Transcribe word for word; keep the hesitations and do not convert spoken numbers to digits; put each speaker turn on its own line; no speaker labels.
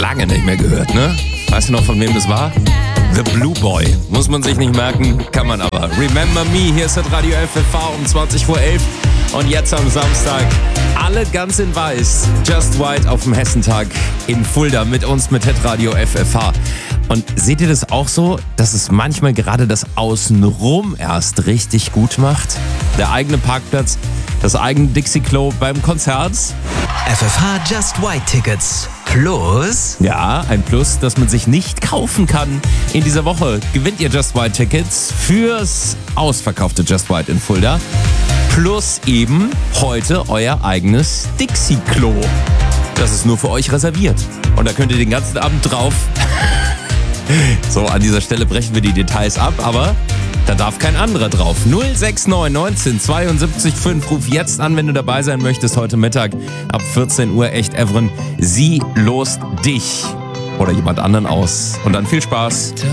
lange nicht mehr gehört, ne? Weißt du noch, von wem das war? The Blue Boy. Muss man sich nicht merken, kann man aber. Remember Me, hier ist das Radio F F H um zwanzig vor elf. Und jetzt am Samstag alle ganz in weiß. Just White auf dem Hessentag in Fulda mit uns, mit Hitradio F F H. Und seht ihr das auch so, dass es manchmal gerade das Außenrum erst richtig gut macht? Der eigene Parkplatz, das eigene Dixie-Klo beim Konzert.
F F H Just White Tickets plus...
Ja, ein Plus, das man sich nicht kaufen kann. In dieser Woche gewinnt ihr Just White Tickets fürs ausverkaufte Just White in Fulda. Plus eben heute euer eigenes Dixie-Klo. Das ist nur für euch reserviert. Und da könnt ihr den ganzen Abend drauf... So, an dieser Stelle brechen wir die Details ab, aber da darf kein anderer drauf. null sechs neun neunzehn zweiundsiebzig fünf. Ruf jetzt an, wenn du dabei sein möchtest. Heute Mittag ab vierzehn Uhr. Echt, Evren, sie lost dich oder jemand anderen aus. Und dann viel Spaß.